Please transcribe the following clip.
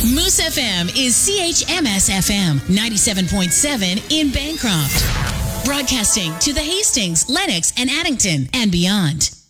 Moose FM is CHMS FM 97.7 in Bancroft. Broadcasting to the Hastings, Lenox, and Addington and beyond.